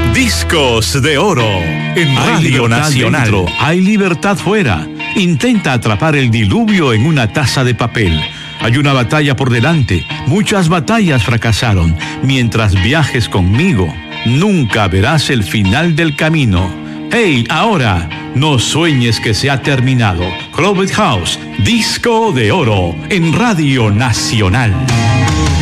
Discos de Oro en Radio Nacional. Dentro, hay libertad fuera. Intenta atrapar el diluvio en una taza de papel. Hay una batalla por delante. Muchas batallas fracasaron. Mientras viajes conmigo, nunca verás el final del camino. ¡Hey, ahora! No sueñes que se ha terminado. Clover House, Disco de Oro en Radio Nacional.